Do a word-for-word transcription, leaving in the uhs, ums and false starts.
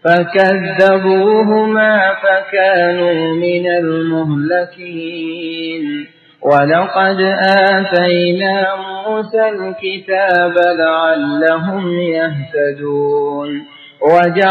فكذبوهما فكانوا من المهلكين. ولقد آتينا موسى الكتاب لعلهم يهتدون.